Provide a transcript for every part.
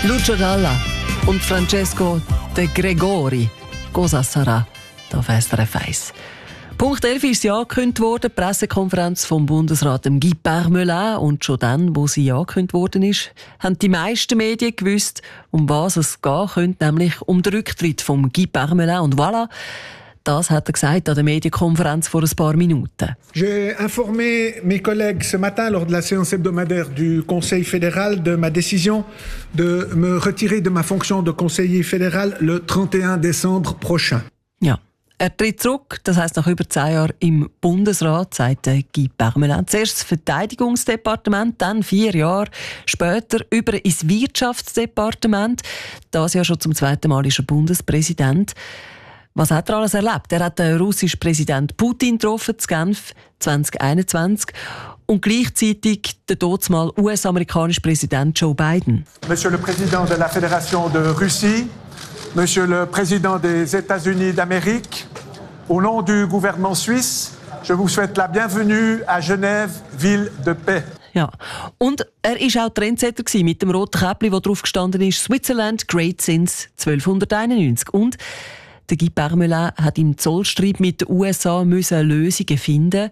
Lucio Dalla und Francesco De Gregori. Cosa sarà? Da SRF 1. Punkt 11 ist ja angekündigt worden, die Pressekonferenz vom Bundesrat Guy Parmelin. Und schon dann, wo sie angekündigt worden ist, haben die meisten Medien gewusst, um was es gehen könnte, nämlich um den Rücktritt von Guy Parmelin. Und voilà, das hat er gesagt an der Medienkonferenz vor ein paar Minuten. J'ai informé mes collègues ce matin lors de la séance hebdomadaire du Conseil fédéral de ma décision de me retirer de ma fonction de conseiller fédéral le 31 décembre prochain. Ja. Er tritt zurück, das heisst nach über 10 Jahren im Bundesrat, sagt Guy Parmelin. Zuerst das Verteidigungsdepartement, dann 4 Jahre später über ins Wirtschaftsdepartement. Das ja schon zum 2. Mal ist er Bundespräsident. Was hat er alles erlebt? Er hat den russischen Präsident Putin getroffen, in Genf 2021 und gleichzeitig den damals US-amerikanischen Präsident Joe Biden. Monsieur le Président de la Fédération de Russie, Monsieur le Président des États-Unis d'Amérique, au nom du gouvernement suisse, je vous souhaite la bienvenue à Genève, ville de paix. Ja, und er war auch Trendsetter mit dem roten Käppli, wo drauf gestanden ist «Switzerland great since 1291». Und der Guy Parmelin hat im Zollstreit mit den USA Lösungen finden.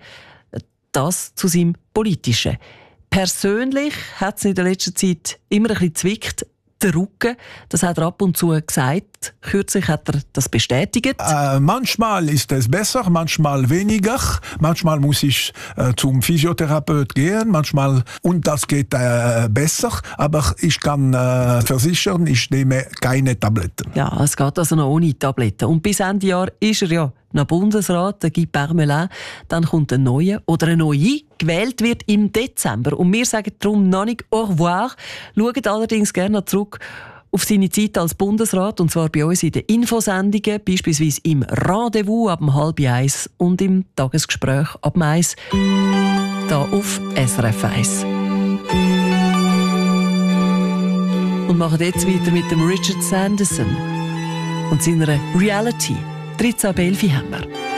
Das zu seinem Politischen. Persönlich hat es in der letzten Zeit immer ein bisschen zwickt. Der Rücken, das hat er ab und zu gesagt. Kürzlich hat er das bestätigt. Manchmal ist es besser, manchmal weniger. Manchmal muss ich zum Physiotherapeut gehen, manchmal und das geht besser. Aber ich kann versichern, ich nehme keine Tabletten. Ja, es geht also noch ohne Tabletten. Und bis Ende Jahr ist er ja noch Bundesrat, der Guy Parmelin. Dann kommt ein neuer oder eine neue. Gewählt wird im Dezember. Und wir sagen darum noch nicht au revoir. Schaut allerdings gerne zurück auf seine Zeit als Bundesrat. Und zwar bei uns in den Infosendungen, beispielsweise im Rendezvous ab 12:30 und im Tagesgespräch ab 1 hier auf SRF 1. Und machen jetzt weiter mit dem Richard Sanderson und seiner Reality. 13 ab 11 haben wir.